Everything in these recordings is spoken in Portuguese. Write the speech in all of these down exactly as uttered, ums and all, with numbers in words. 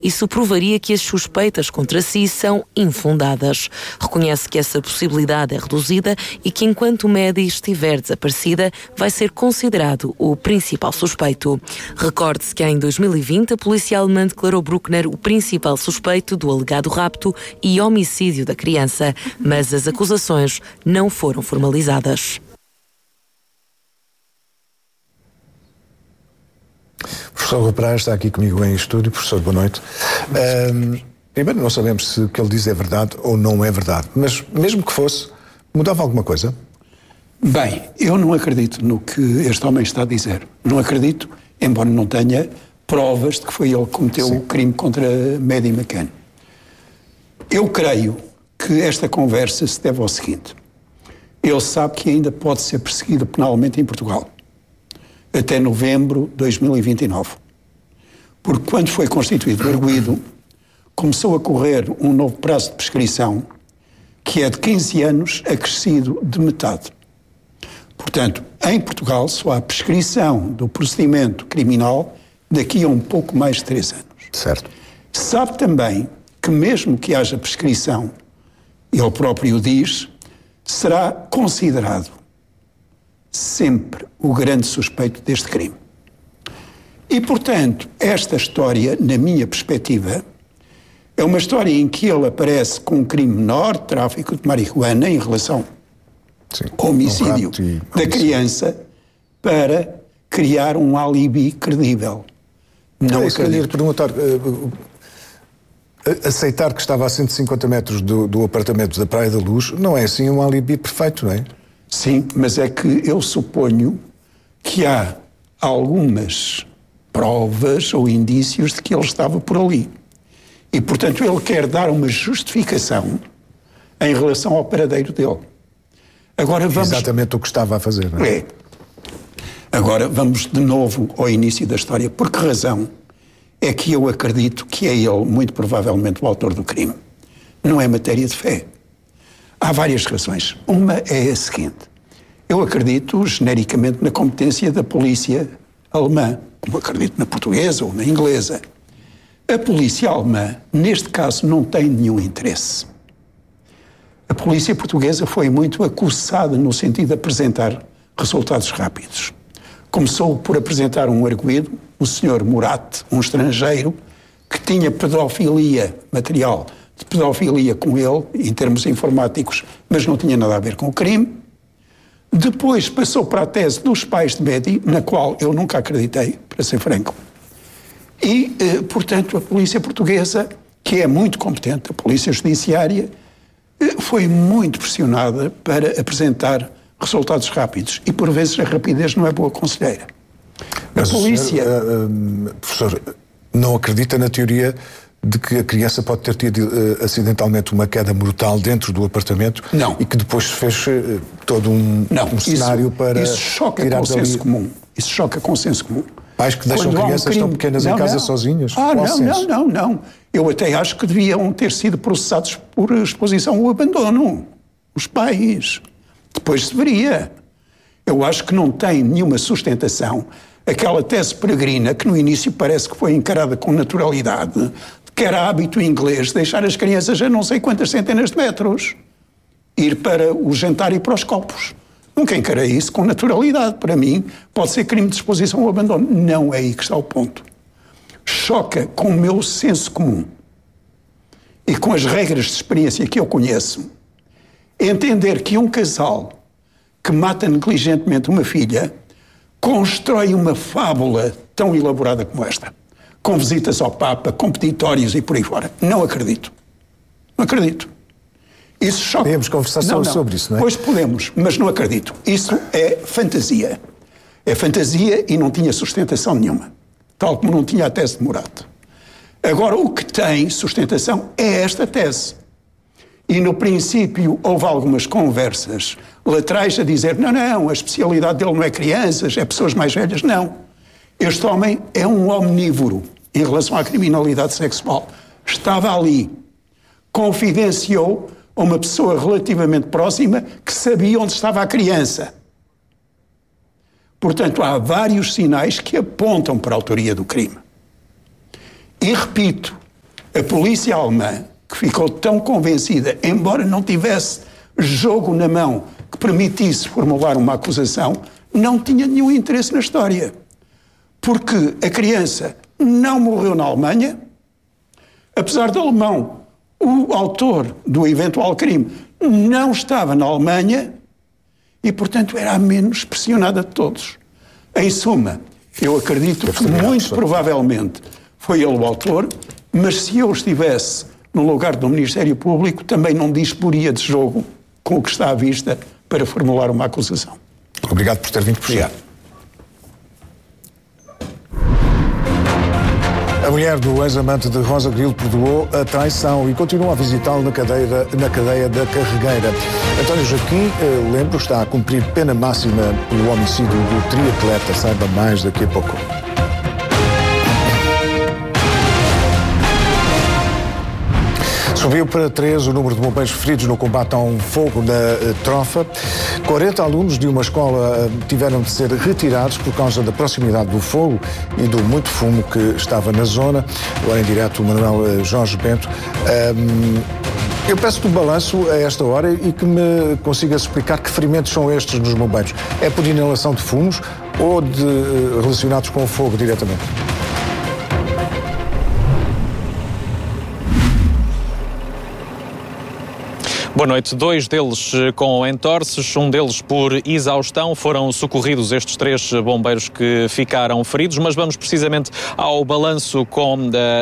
Isso provaria que as suspeitas contra si são infundadas. Reconhece que essa possibilidade é reduzida e que enquanto Mehdi estiver desaparecida, vai ser considerado o principal suspeito. Recorde-se que em dois mil e vinte a polícia alemã declarou Bruckner o principal suspeito do alegado rapto e homicídio da criança, mas as acusações não foram formalizadas. Professor Rui Pereira está aqui comigo em estúdio. Professor, boa noite. Um, primeiro, não sabemos se o que ele diz é verdade ou não é verdade, mas mesmo que fosse, mudava alguma coisa? Bem, eu não acredito no que este homem está a dizer. Não acredito, embora não tenha provas de que foi ele que cometeu Sim. o crime contra Mehdi McCann. Eu creio que esta conversa se deve ao seguinte. Ele sabe que ainda pode ser perseguido penalmente em Portugal até novembro de dois mil e vinte e nove. Porque quando foi constituído o arguido, começou a correr um novo prazo de prescrição que é de quinze anos, acrescido de metade. Portanto, em Portugal só há prescrição do procedimento criminal daqui a um pouco mais de três anos. Certo. Sabe também que mesmo que haja prescrição, ele próprio diz, será considerado sempre o grande suspeito deste crime. E, portanto, esta história, na minha perspectiva, é uma história em que ele aparece com um crime menor, tráfico de marihuana, em relação Sim, ao homicídio um da criança, para criar um alibi credível. Não é isso que eu ia perguntar. Uh, aceitar que estava a cento e cinquenta metros do, do apartamento da Praia da Luz não é assim um alibi perfeito, não é? Sim, mas é que eu suponho que há algumas provas ou indícios de que ele estava por ali. E, portanto, ele quer dar uma justificação em relação ao paradeiro dele. Agora vamos... Exatamente o que estava a fazer, não é? É. Agora vamos de novo ao início da história. Por que razão é que eu acredito que é ele, muito provavelmente, o autor do crime? Não é matéria de fé. Há várias razões. Uma é a seguinte. Eu acredito genericamente na competência da polícia alemã, como acredito na portuguesa ou na inglesa. A polícia alemã, neste caso, não tem nenhum interesse. A polícia portuguesa foi muito acussada no sentido de apresentar resultados rápidos. Começou por apresentar um arguido, o senhor Murat, um estrangeiro, que tinha pedofilia, material de pedofilia com ele, em termos informáticos, mas não tinha nada a ver com o crime. Depois passou para a tese dos pais de Mehdi, na qual eu nunca acreditei, para ser franco. E, eh, portanto, a polícia portuguesa, que é muito competente, a polícia judiciária, eh, foi muito pressionada para apresentar resultados rápidos. E, por vezes, a rapidez não é boa conselheira. Mas a polícia... O senhor, uh, professor, não acredita na teoria de que a criança pode ter tido uh, acidentalmente uma queda mortal dentro do apartamento? Não. E que depois fez uh, todo um, não, um cenário isso, para isso choca tirar com o senso dali... comum. Isso choca com o senso comum. Pais que deixam Quando crianças um crime... tão pequenas não, em casa não. sozinhas? Ah, Qual não, senso? não, não, não. Eu até acho que deviam ter sido processados por exposição ao abandono. Os pais. Depois deveria. Eu acho que não tem nenhuma sustentação aquela tese peregrina que no início parece que foi encarada com naturalidade, que era hábito inglês deixar as crianças a não sei quantas centenas de metros, ir para o jantar e para os copos. Nunca encarei isso com naturalidade. Para mim, pode ser crime de exposição ao abandono. Não é aí que está o ponto. Choca com o meu senso comum e com as regras de experiência que eu conheço, entender que um casal que mata negligentemente uma filha constrói uma fábula tão elaborada como esta, com visitas ao Papa, com peditórios e por aí fora. Não acredito. Não acredito. Isso choca. Podemos conversar não, não. sobre isso, não é? Pois podemos, mas não acredito. Isso é fantasia. É fantasia e não tinha sustentação nenhuma. Tal como não tinha a tese de Murat. Agora, o que tem sustentação é esta tese. E no princípio houve algumas conversas laterais a dizer não, não, a especialidade dele não é crianças, é pessoas mais velhas. Não. Este homem é um omnívoro em relação à criminalidade sexual. Estava ali. Confidenciou a uma pessoa relativamente próxima que sabia onde estava a criança. Portanto, há vários sinais que apontam para a autoria do crime. E repito, A polícia alemã, que ficou tão convencida, embora não tivesse jogo na mão que permitisse formular uma acusação, não tinha nenhum interesse na história. Porque a criança não morreu na Alemanha, apesar do alemão, o autor do eventual crime, não estava na Alemanha e, portanto, era a menos pressionada de todos. Em suma, eu acredito que muito provavelmente foi ele o autor, mas se eu estivesse no lugar do Ministério Público, também não disporia de jogo com o que está à vista para formular uma acusação. Obrigado por ter vindo, professor. Obrigado. A mulher do ex-amante de Rosa Grilo perdoou a traição e continua a visitá-lo na cadeia, na cadeia da Carregueira. António Joaquim, lembro, está a cumprir pena máxima pelo homicídio do triatleta. Saiba mais daqui a pouco. Subiu para três o número de bombeiros feridos no combate a um fogo na uh, Trofa. quarenta alunos de uma escola uh, tiveram de ser retirados por causa da proximidade do fogo e do muito fumo que estava na zona. Agora em direto o Manuel uh, Jorge Bento. Um, eu peço-te um balanço a esta hora e que me consigas explicar que ferimentos são estes nos bombeiros. É por inalação de fumos ou de, uh, relacionados com o fogo diretamente? Boa noite. Dois deles com entorces, um deles por exaustão. Foram socorridos estes três bombeiros que ficaram feridos, mas vamos precisamente ao balanço com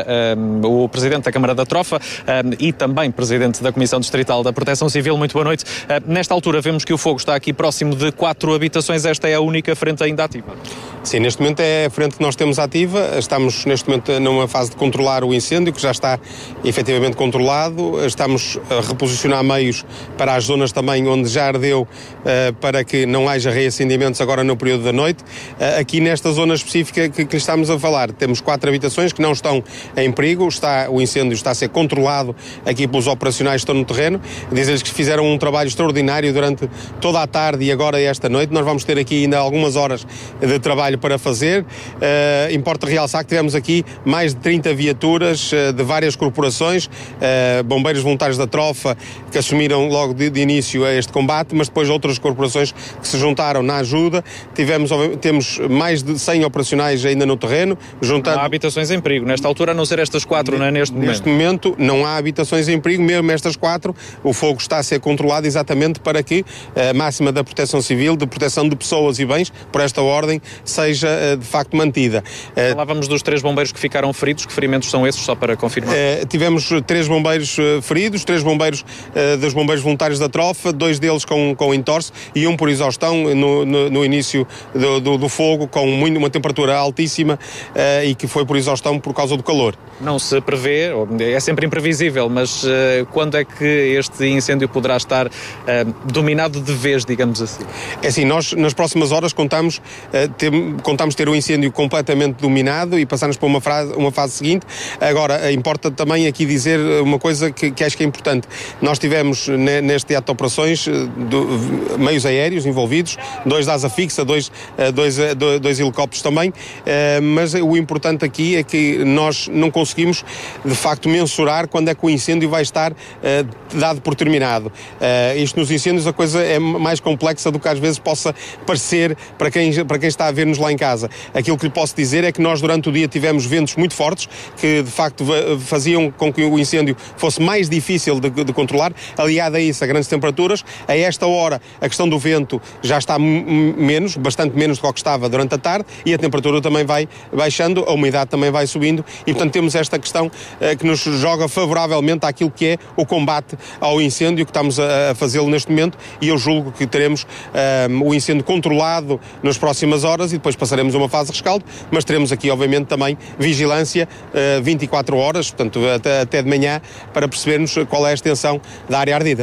uh, um, o Presidente da Câmara da Trofa um, e também Presidente da Comissão Distrital da Proteção Civil. Muito boa noite. Uh, nesta altura vemos que o fogo está aqui próximo de quatro habitações. Esta é a única frente ainda ativa? Sim, neste momento é a frente que nós temos ativa. Estamos neste momento numa fase de controlar o incêndio, que já está efetivamente controlado. Estamos a reposicionar meios para as zonas também onde já ardeu, uh, para que não haja reacendimentos agora no período da noite. Uh, aqui nesta zona específica que, que estamos a falar, temos quatro habitações que não estão em perigo. Está, o incêndio está a ser controlado aqui pelos operacionais que estão no terreno. Dizer-lhes que fizeram um trabalho extraordinário durante toda a tarde e agora esta noite. Nós vamos ter aqui ainda algumas horas de trabalho para fazer. Uh, importa realçar que tivemos aqui mais de trinta viaturas uh, de várias corporações, uh, bombeiros voluntários da Trofa, que assumiram logo de, de início a este combate, mas depois outras corporações que se juntaram na ajuda. Tivemos, temos mais de cem operacionais ainda no terreno. Juntando... Não há habitações em perigo. Nesta altura, a não ser estas quatro, não é? Neste momento. Neste momento não há habitações em perigo, mesmo estas quatro. O fogo está a ser controlado exatamente para que a máxima da Proteção Civil, de proteção de pessoas e bens, por esta ordem, seja de facto mantida. Falávamos dos três bombeiros que ficaram feridos. Que ferimentos são esses, só para confirmar? Uh, tivemos três bombeiros uh, feridos, três bombeiros uh, dos bombeiros voluntários da Trofa, dois deles com, com entorse e um por exaustão no, no, no início do, do, do fogo, com muito, uma temperatura altíssima uh, e que foi por exaustão por causa do calor. Não se prevê, é sempre imprevisível, mas uh, quando é que este incêndio poderá estar uh, dominado de vez, digamos assim? É assim, nós nas próximas horas contamos, uh, ter, contamos ter o incêndio completamente dominado e passarmos para uma, frase, uma fase seguinte. Agora, uh, importa também aqui dizer uma coisa que, que acho que é importante. Nós tivemos ne, neste ato de operações uh, do, meios aéreos envolvidos, dois da asa fixa, dois, uh, dois, uh, dois helicópteros também, uh, mas o importante aqui é que nós não conseguimos conseguimos de facto mensurar quando é que o incêndio vai estar uh, dado por terminado. Uh, isto nos incêndios a coisa é mais complexa do que às vezes possa parecer para quem, para quem está a ver-nos lá em casa. Aquilo que lhe posso dizer é que nós durante o dia tivemos ventos muito fortes que de facto faziam com que o incêndio fosse mais difícil de, de controlar, aliado a isso a grandes temperaturas. A esta hora a questão do vento já está m- menos, bastante menos do que estava durante a tarde, e a temperatura também vai baixando, a umidade também vai subindo e portanto temos esta questão uh, que nos joga favoravelmente àquilo que é o combate ao incêndio que estamos a, a fazê-lo neste momento, e eu julgo que teremos uh, o incêndio controlado nas próximas horas e depois passaremos a uma fase de rescaldo, mas teremos aqui obviamente também vigilância uh, vinte e quatro horas, portanto até, até de manhã, para percebermos qual é a extensão da área ardida. Muito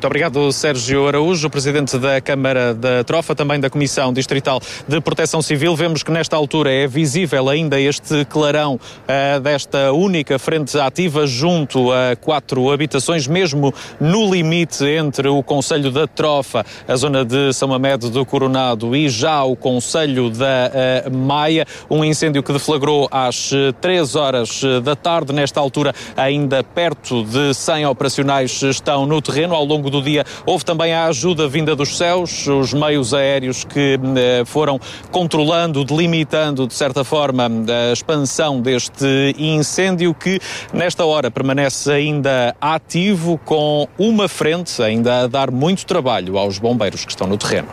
Muito obrigado, Sérgio Araújo, presidente da Câmara da Trofa, também da Comissão Distrital de Proteção Civil. Vemos que nesta altura é visível ainda este clarão uh, desta única frente ativa junto a quatro habitações, mesmo no limite entre o concelho da Trofa, a zona de São Mamede do Coronado e já o concelho da uh, Maia. Um incêndio que deflagrou às três horas da tarde. Nesta altura, ainda perto de cem operacionais estão no terreno. Ao longo do dia houve também a ajuda vinda dos céus, os meios aéreos que eh, foram controlando, delimitando de certa forma a expansão deste incêndio que nesta hora permanece ainda ativo, com uma frente ainda a dar muito trabalho aos bombeiros que estão no terreno.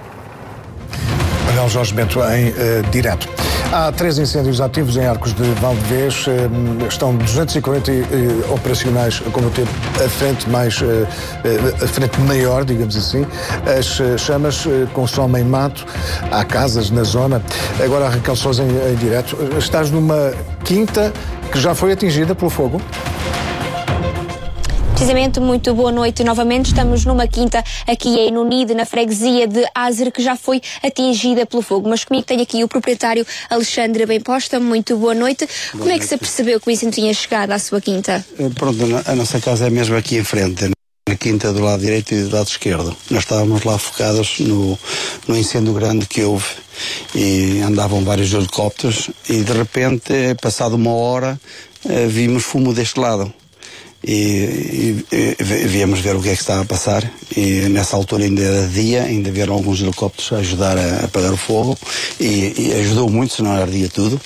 Manuel Jorge Bento em uh, direto. Há três incêndios ativos em Arcos de Valdevez. Uh, estão duzentos e quarenta uh, operacionais a combater a frente mais, uh, uh, a frente maior, digamos assim. As uh, chamas uh, consomem mato. Há casas na zona. Agora a Raquel Sousa em, em direto. Estás numa quinta que já foi atingida pelo fogo? Precisamente, muito boa noite novamente. Estamos numa quinta aqui em Nunide, na freguesia de Azer, que já foi atingida pelo fogo. Mas comigo tenho aqui o proprietário Alexandre Bemposta. Muito boa noite. Boa Como noite. É que se percebeu que o incêndio tinha chegado à sua quinta? Pronto, a nossa casa é mesmo aqui em frente, na quinta do lado direito e do lado esquerdo. Nós estávamos lá focados no, no incêndio grande que houve e andavam vários helicópteros e de repente, passado uma hora, vimos fumo deste lado. E, e, e viemos ver o que é que estava a passar e nessa altura ainda era dia, ainda vieram alguns helicópteros a ajudar a apagar o fogo e, e ajudou muito, senão ardia tudo.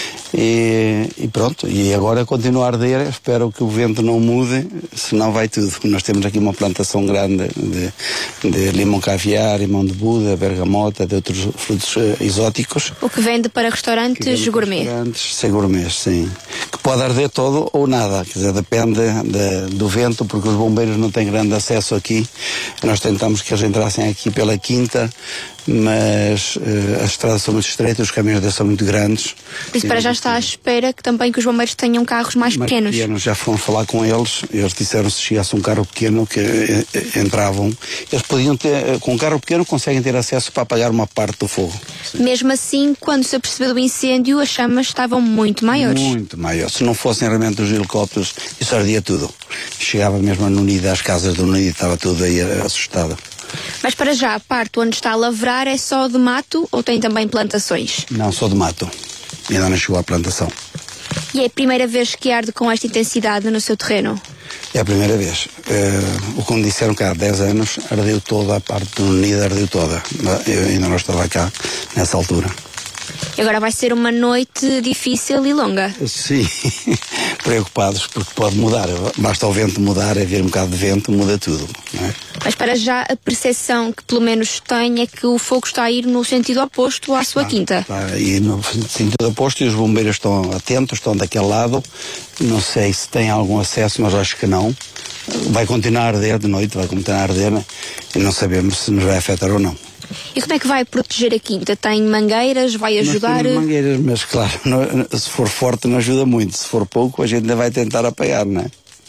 E, e pronto, e agora continua a arder. Espero que o vento não mude, senão vai tudo. Nós temos aqui uma plantação grande de, de limão caviar, limão de Buda, bergamota, de outros frutos uh, exóticos. O que vende para restaurantes vende gourmet? Para restaurantes sem gourmet, sim. Que pode arder todo ou nada, quer dizer, depende de, do vento, porque os bombeiros não têm grande acesso aqui. Nós tentamos que eles entrassem aqui pela quinta, mas uh, as estradas são muito estreitas, os caminhos são muito grandes. Por isso, para já está à espera que também que os bombeiros tenham carros mais, mais pequenos. pequenos. Já fomos falar com eles, eles disseram que se chegasse um carro pequeno que eh, entravam, eles podiam ter, com um carro pequeno conseguem ter acesso para apagar uma parte do fogo. Sim. Mesmo assim, quando se apercebeu do incêndio, as chamas estavam muito maiores. Muito maiores. Se não fossem realmente os helicópteros, isso ardia tudo. Chegava mesmo a Nunide, às casas do Nunide, estava tudo aí assustado. Mas para já, a parte onde está a lavrar é só de mato ou tem também plantações? Não, só de mato. Ainda não chegou à plantação. E é a primeira vez que arde com esta intensidade no seu terreno? É a primeira vez. Uh, o que me disseram que há dez anos, ardeu toda a parte do Nunide, ardeu toda. Eu ainda não estava cá nessa altura. E agora vai ser uma noite difícil e longa. Sim, preocupados porque pode mudar. Basta o vento mudar, haver um bocado de vento, muda tudo. Não é? Mas para já a percepção que pelo menos tem é que o fogo está a ir no sentido oposto à sua ah, quinta. Está a ir no sentido oposto e os bombeiros estão atentos, estão daquele lado. Não sei se têm algum acesso, mas acho que não. Vai continuar a arder de noite, vai continuar a arder, né? E não sabemos se nos vai afetar ou não. E como é que vai proteger a quinta? Tem mangueiras? Vai ajudar? Nós temos mangueiras, mas claro, não, se for forte não ajuda muito. Se for pouco, a gente ainda vai tentar apagar, não é?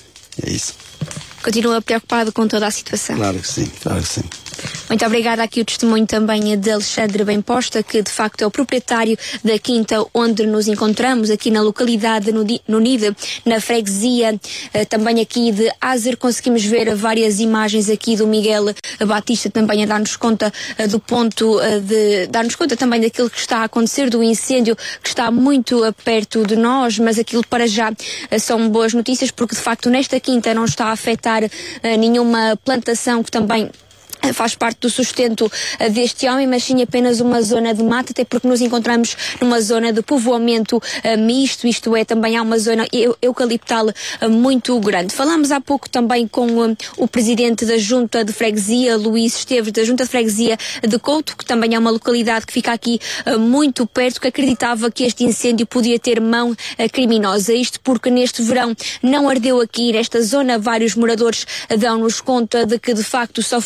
É isso. Continua preocupado com toda a situação? Claro que sim, claro que sim. Muito obrigada. Aqui o testemunho também de Alexandre Bemposta, que de facto é o proprietário da quinta onde nos encontramos, aqui na localidade de Nunide, na freguesia também aqui de Azer. Conseguimos ver várias imagens aqui do Miguel Batista também a dar-nos conta do ponto de... dar-nos conta também daquilo que está a acontecer, do incêndio que está muito perto de nós, mas aquilo para já são boas notícias, porque de facto nesta quinta não está a afetar nenhuma plantação que também faz parte do sustento uh, deste homem, mas sim apenas uma zona de mata, até porque nos encontramos numa zona de povoamento uh, misto, isto é, também há uma zona eu, eucaliptal uh, muito grande. Falámos há pouco também com uh, o presidente da Junta de Freguesia, Luís Esteves, da Junta de Freguesia de Couto, que também é uma localidade que fica aqui uh, muito perto, que acreditava que este incêndio podia ter mão uh, criminosa. Isto porque neste verão não ardeu aqui nesta zona, vários moradores uh, dão-nos conta de que de facto só foi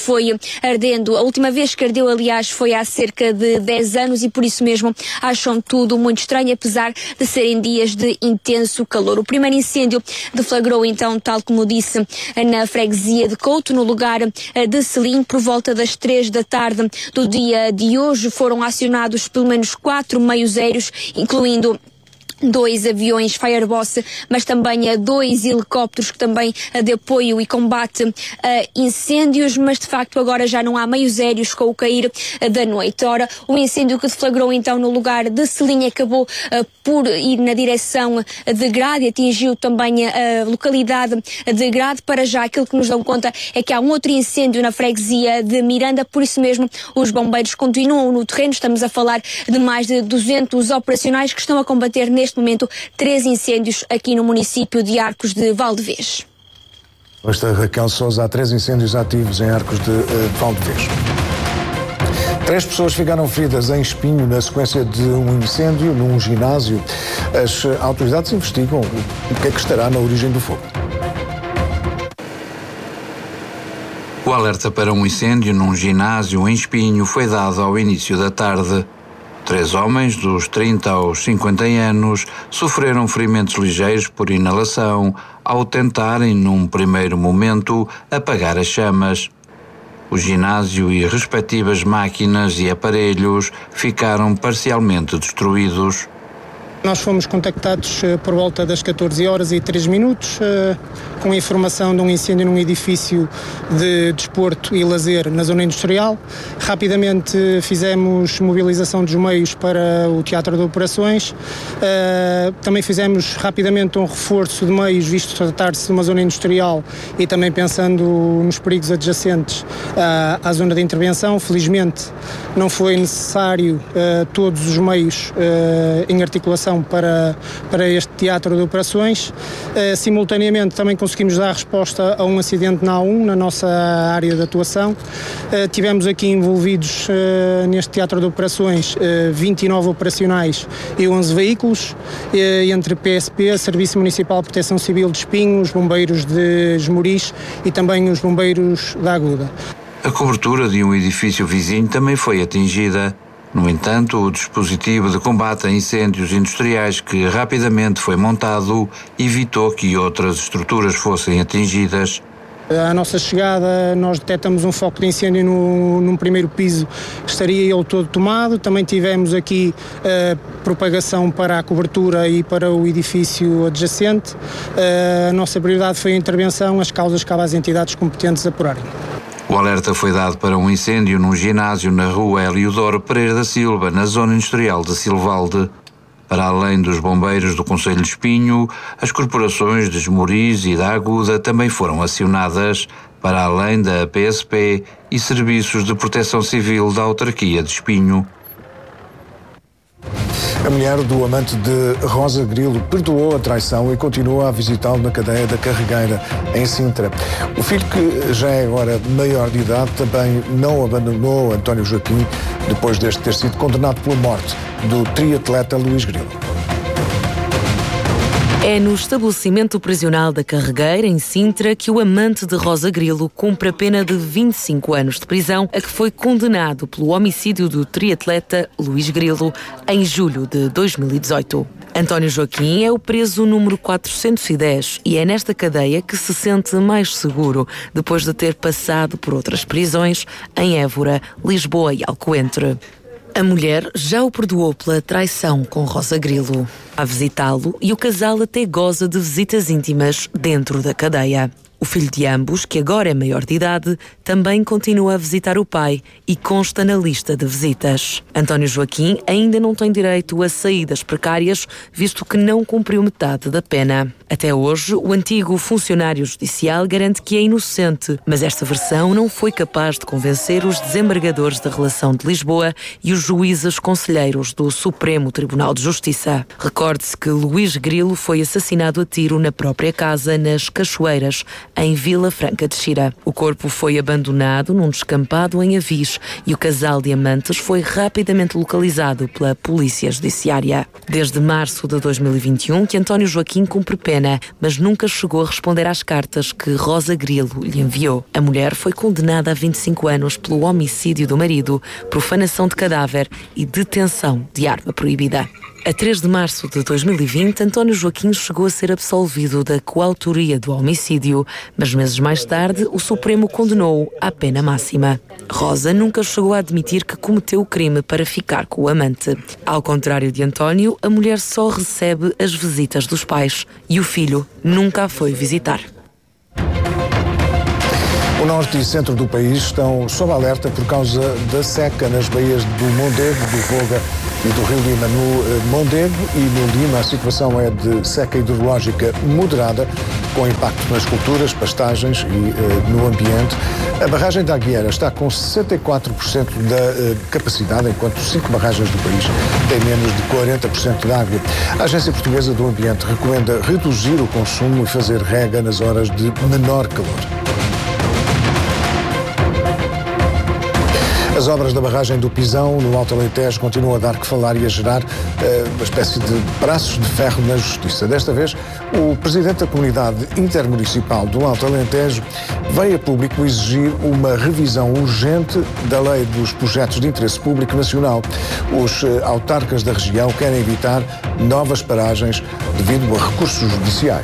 ardendo. A última vez que ardeu, aliás, foi há cerca de dez anos e por isso mesmo acham tudo muito estranho, apesar de serem dias de intenso calor. O primeiro incêndio deflagrou então, tal como disse, na freguesia de Couto, no lugar de Selim, por volta das três da tarde do dia de hoje. Foram acionados pelo menos quatro meios aéreos, incluindo dois aviões Fireboss, mas também a dois helicópteros que também a de apoio e combate a incêndios, mas de facto agora já não há meios aéreos com o cair da noite. Ora, o incêndio que deflagrou então no lugar de Selim acabou uh, por ir na direção de Grade e atingiu também a, a localidade de Grade. Para já aquilo que nos dão conta é que há um outro incêndio na freguesia de Miranda, por isso mesmo os bombeiros continuam no terreno. Estamos a falar de mais de duzentos operacionais que estão a combater neste Neste momento, três incêndios aqui no município de Arcos de Valdevez. Esta Raquel Sousa, há três incêndios ativos em Arcos de, uh, de Valdevez. Três pessoas ficaram feridas em Espinho na sequência de um incêndio num ginásio. As autoridades investigam o que é que estará na origem do fogo. O alerta para um incêndio num ginásio em Espinho foi dado ao início da tarde. Três homens, dos trinta aos cinquenta anos, sofreram ferimentos ligeiros por inalação ao tentarem, num primeiro momento, apagar as chamas. O ginásio e respectivas máquinas e aparelhos ficaram parcialmente destruídos. Nós fomos contactados uh, por volta das catorze horas e três minutos uh, com a informação de um incêndio num edifício de desporto e lazer na zona industrial. Rapidamente uh, fizemos mobilização dos meios para o Teatro de Operações. Uh, também fizemos rapidamente um reforço de meios, visto tratar-se de uma zona industrial e também pensando nos perigos adjacentes uh, à zona de intervenção. Felizmente não foi necessário uh, todos os meios uh, em articulação Para, para este teatro de operações. Uh, simultaneamente também conseguimos dar resposta a um acidente na A um, na nossa área de atuação. Uh, tivemos aqui envolvidos uh, neste teatro de operações uh, vinte e nove operacionais e onze veículos, uh, entre P S P, Serviço Municipal de Proteção Civil de Espinho, os bombeiros de Esmoriz e também os bombeiros da Aguda. A cobertura de um edifício vizinho também foi atingida. No entanto, o dispositivo de combate a incêndios industriais que rapidamente foi montado evitou que outras estruturas fossem atingidas. À nossa chegada, nós detectamos um foco de incêndio no, num primeiro piso, estaria ele todo tomado. Também tivemos aqui uh, propagação para a cobertura e para o edifício adjacente. Uh, a nossa prioridade foi a intervenção, as causas cabe às entidades competentes apurarem. O alerta foi dado para um incêndio num ginásio na rua Eliodoro Pereira da Silva, na zona industrial de Silvalde. Para além dos bombeiros do Concelho de Espinho, as corporações de Esmoriz e da Aguda também foram acionadas, para além da P S P e serviços de proteção civil da autarquia de Espinho. A mulher do amante de Rosa Grilo perdoou a traição e continua a visitá-lo na cadeia da Carregueira, em Sintra. O filho, que já é agora maior de idade, também não abandonou António Joaquim depois deste ter sido condenado pela morte do triatleta Luís Grilo. É no estabelecimento prisional da Carregueira, em Sintra, que o amante de Rosa Grilo cumpre a pena de vinte e cinco anos de prisão, a que foi condenado pelo homicídio do triatleta Luís Grilo em julho de dois mil e dezoito. António Joaquim é o preso número quatrocentos e dez e é nesta cadeia que se sente mais seguro, depois de ter passado por outras prisões em Évora, Lisboa e Alcoentre. A mulher já o perdoou pela traição com Rosa Grilo. A visitá-lo e o casal até goza de visitas íntimas dentro da cadeia. O filho de ambos, que agora é maior de idade, também continua a visitar o pai e consta na lista de visitas. António Joaquim ainda não tem direito a saídas precárias, visto que não cumpriu metade da pena. Até hoje, o antigo funcionário judicial garante que é inocente, mas esta versão não foi capaz de convencer os desembargadores da Relação de Lisboa e os juízes conselheiros do Supremo Tribunal de Justiça. Recorde-se que Luís Grilo foi assassinado a tiro na própria casa, nas Cachoeiras, em Vila Franca de Xira. O corpo foi abandonado num descampado em Avis e o casal de amantes foi rapidamente localizado pela Polícia Judiciária. Desde março de dois mil e vinte e um que António Joaquim cumpre pena, mas nunca chegou a responder às cartas que Rosa Grilo lhe enviou. A mulher foi condenada a vinte e cinco anos pelo homicídio do marido, profanação de cadáver e detenção de arma proibida. A três de março de dois mil e vinte, António Joaquim chegou a ser absolvido da coautoria do homicídio, mas meses mais tarde o Supremo condenou-o à pena máxima. Rosa nunca chegou a admitir que cometeu o crime para ficar com o amante. Ao contrário de António, a mulher só recebe as visitas dos pais e o filho nunca a foi visitar. O norte e centro do país estão sob alerta por causa da seca nas baías do Mondego, do Voga e do Rio Lima. No Mondego e no Lima a situação é de seca hidrológica moderada, com impacto nas culturas, pastagens e uh, no ambiente. A barragem da Aguiera está com sessenta e quatro por cento da uh, capacidade, enquanto cinco barragens do país têm menos de quarenta por cento de água. A Agência Portuguesa do Ambiente recomenda reduzir o consumo e fazer rega nas horas de menor calor. As obras da barragem do Pisão, no Alto Alentejo, continuam a dar que falar e a gerar uh, uma espécie de braços de ferro na Justiça. Desta vez, o Presidente da Comunidade Intermunicipal do Alto Alentejo veio a público exigir uma revisão urgente da Lei dos Projetos de Interesse Público Nacional. Os uh, autarcas da região querem evitar novas paragens devido a recursos judiciais.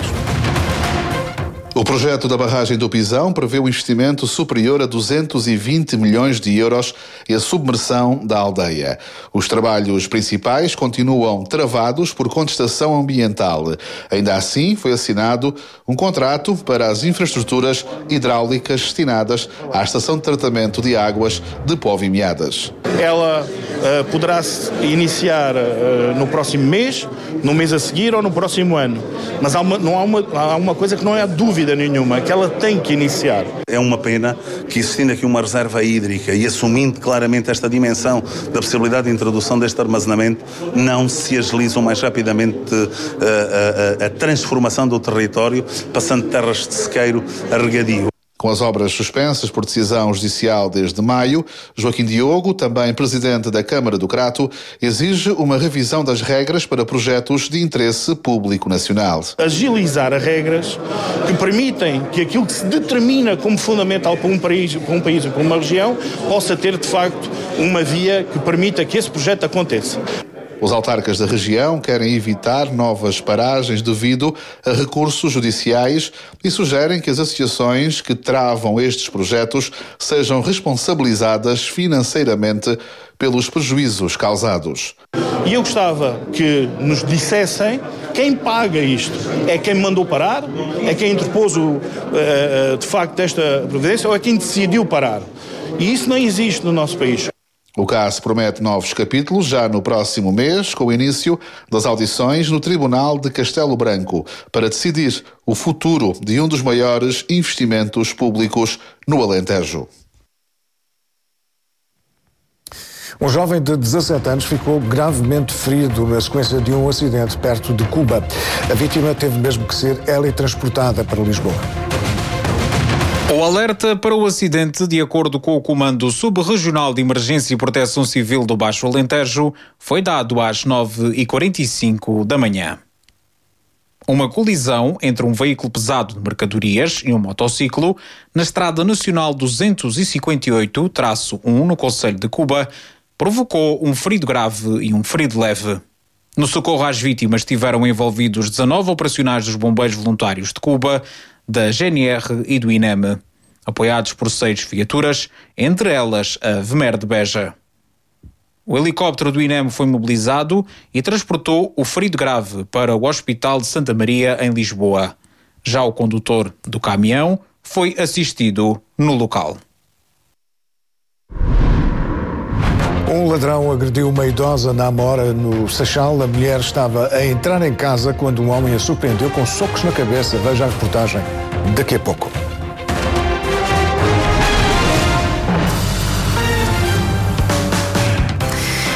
O projeto da barragem do Pisão prevê um investimento superior a duzentos e vinte milhões de euros e a submersão da aldeia. Os trabalhos principais continuam travados por contestação ambiental. Ainda assim, foi assinado um contrato para as infraestruturas hidráulicas destinadas à estação de tratamento de águas de Povimiadas. Ela uh, poderá iniciar uh, no próximo mês, no mês a seguir ou no próximo ano. Mas há uma, não há, uma, há uma coisa que não é dúvida nenhuma, que ela tem que iniciar. É uma pena que, existindo aqui uma reserva hídrica e assumindo claramente esta dimensão da possibilidade de introdução deste armazenamento, não se agilize mais rapidamente a, a, a transformação do território, passando de terras de sequeiro a regadio. Com as obras suspensas por decisão judicial desde maio, Joaquim Diogo, também presidente da Câmara do Crato, exige uma revisão das regras para projetos de interesse público nacional. Agilizar as regras que permitem que aquilo que se determina como fundamental para um país, para um país ou para uma região possa ter, de facto, uma via que permita que esse projeto aconteça. Os autarcas da região querem evitar novas paragens devido a recursos judiciais e sugerem que as associações que travam estes projetos sejam responsabilizadas financeiramente pelos prejuízos causados. E eu gostava que nos dissessem quem paga isto. É quem mandou parar? É quem interpôs o, de facto esta providência? Ou é quem decidiu parar? E isso não existe no nosso país. O caso promete novos capítulos já no próximo mês, com o início das audições no Tribunal de Castelo Branco, para decidir o futuro de um dos maiores investimentos públicos no Alentejo. Um jovem de dezassete anos ficou gravemente ferido na sequência de um acidente perto de Cuba. A vítima teve mesmo que ser teletransportada para Lisboa. O alerta para o acidente, de acordo com o Comando Subregional de Emergência e Proteção Civil do Baixo Alentejo, foi dado às nove e quarenta e cinco da manhã. Uma colisão entre um veículo pesado de mercadorias e um motociclo na Estrada Nacional duzentos e cinquenta e oito um, no concelho de Cuba, provocou um ferido grave e um ferido leve. No socorro às vítimas estiveram envolvidos dezanove operacionais dos Bombeiros Voluntários de Cuba, da G N R e do I N E M, apoiados por seis viaturas, entre elas a VMER de Beja. O helicóptero do I N E M foi mobilizado e transportou o ferido grave para o Hospital de Santa Maria, em Lisboa. Já o condutor do caminhão foi assistido no local. Um ladrão agrediu uma idosa na Amora, no Seixal. A mulher estava a entrar em casa quando um homem a surpreendeu com socos na cabeça. Veja a reportagem daqui a pouco.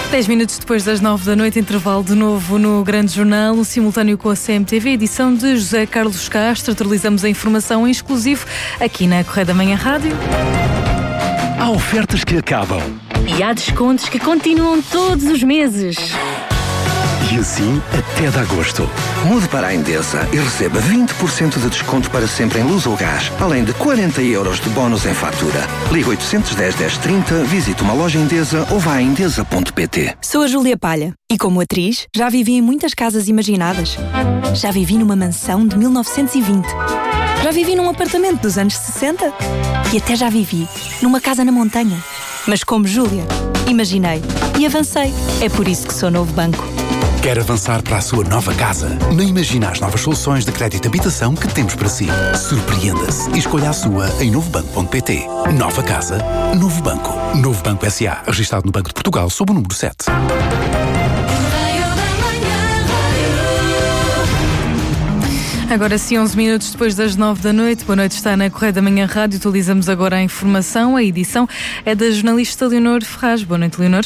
dez minutos depois das nove da noite, intervalo de novo no Grande Jornal, um simultâneo com a C M T V, edição de José Carlos Castro. Atualizamos a informação em exclusivo aqui na Correio da Manhã Rádio. Há ofertas que acabam. E há descontos que continuam todos os meses. E assim até de agosto. Mude para a Endesa e receba vinte por cento de desconto para sempre em luz ou gás, além de quarenta euros de bónus em fatura. Ligue oitocentos e dez, dez trinta, visite uma loja Endesa ou vá a endesa ponto pt. Sou a Júlia Palha e, como atriz, já vivi em muitas casas imaginadas. Já vivi numa mansão de mil novecentos e vinte. Já vivi num apartamento dos anos sessenta. E até já vivi numa casa na montanha. Mas como Júlia, imaginei e avancei. É por isso que sou Novo Banco. Quer avançar para a sua nova casa? Não imagina as novas soluções de crédito de habitação que temos para si. Surpreenda-se e escolha a sua em novo banco ponto pt. Nova casa, Novo Banco. Novo Banco S A, registado no Banco de Portugal sob o número sete. Agora sim, onze minutos depois das nove da noite. Boa noite, está na Correio da Manhã Rádio. Atualizamos agora a informação. A edição é da jornalista Leonor Ferraz. Boa noite, Leonor.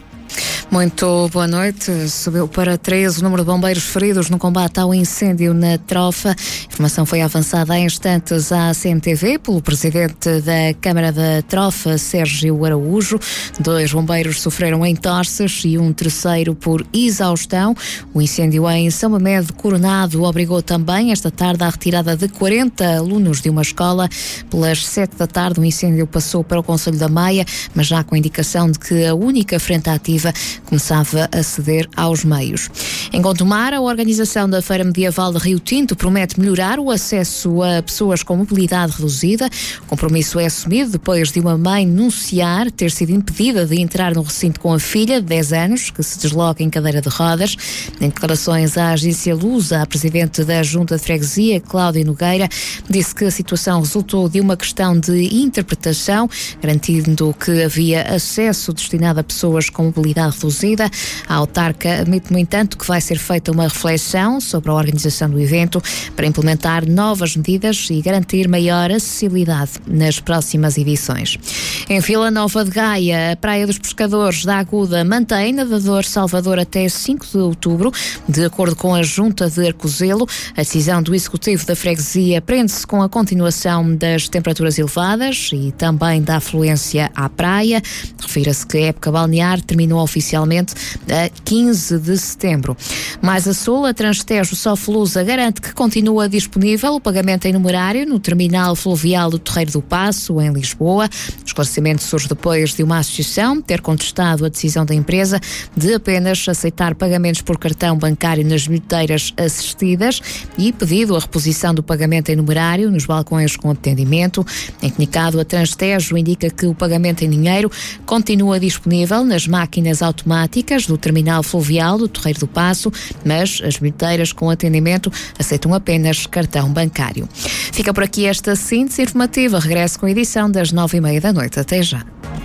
Muito boa noite. Subiu para treze o número de bombeiros feridos no combate ao incêndio na Trofa. A informação foi avançada há instantes à C M T V pelo presidente da Câmara da Trofa, Sérgio Araújo. Dois bombeiros sofreram entorses e um terceiro por exaustão. O incêndio em São Mamede Coronado obrigou também esta tarde à retirada de quarenta alunos de uma escola. Pelas sete da tarde o incêndio passou para o Concelho da Maia, mas já com indicação de que a única frente ativa começava a ceder aos meios. Em Gondomar, a organização da Feira Medieval de Rio Tinto promete melhorar o acesso a pessoas com mobilidade reduzida. O compromisso é assumido depois de uma mãe denunciar ter sido impedida de entrar no recinto com a filha de dez anos, que se desloca em cadeira de rodas. Em declarações à agência Lusa, a presidente da Junta de Freguesia, Cláudia Nogueira, disse que a situação resultou de uma questão de interpretação, garantindo que havia acesso destinado a pessoas com mobilidade reduzida. A autarca admite, no entanto, que vai ser feita uma reflexão sobre a organização do evento para implementar novas medidas e garantir maior acessibilidade nas próximas edições. Em Vila Nova de Gaia, a Praia dos Pescadores da Aguda mantém nadador Salvador até cinco de outubro, de acordo com a Junta de Arcozelo. A decisão do Executivo da Freguesia prende-se com a continuação das temperaturas elevadas e também da afluência à praia. Refira-se que a época balnear terminou oficialmente a quinze de setembro. Mais a sul, a Transtejo Soflusa garante que continua disponível o pagamento em numerário no terminal fluvial do Terreiro do Paço, em Lisboa. O esclarecimento surge depois de uma associação ter contestado a decisão da empresa de apenas aceitar pagamentos por cartão bancário nas bilheteiras assistidas e pedido a reposição do pagamento em numerário nos balcões com atendimento. Em comunicado, a Transtejo indica que o pagamento em dinheiro continua disponível nas máquinas automáticas do terminal fluvial do Terreiro do Paço, mas as bilheteiras com atendimento aceitam apenas cartão bancário. Fica por aqui esta síntese informativa. Regresso com a edição das nove e meia da noite. Até já.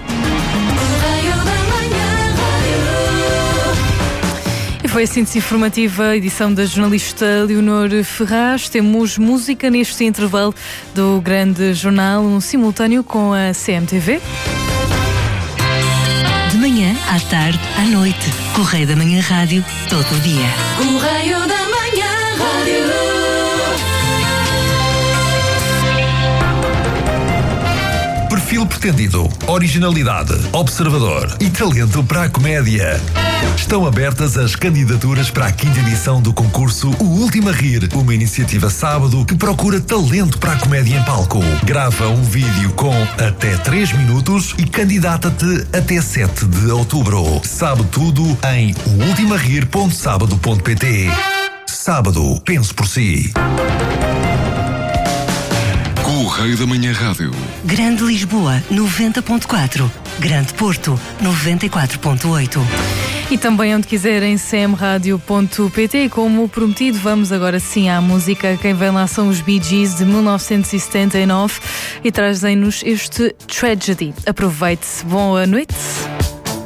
E foi a síntese informativa, a edição da jornalista Leonor Ferraz. Temos música neste intervalo do Grande Jornal, um simultâneo com a C M T V. De manhã, à tarde, à noite. Correio da Manhã Rádio, todo o dia. Correio da Manhã Rádio. Perfil pretendido, originalidade, observador e talento para a comédia. Estão abertas as candidaturas para a quinta edição do concurso O Último a Rir, uma iniciativa sábado que procura talento para a comédia em palco. Grava um vídeo com até três minutos e candidata-te até sete de outubro. Sabe tudo em o ultima rir ponto sábado ponto pt. Sábado, pense por si. Correio da Manhã Rádio. Grande Lisboa, noventa ponto quatro. Grande Porto, noventa e quatro ponto oito. E também onde quiser em c m radio ponto p t. Como prometido, vamos agora sim à música. Quem vem lá são os Bee Gees de mil novecentos e setenta e nove e trazem-nos este Tragedy. Aproveite-se. Boa noite.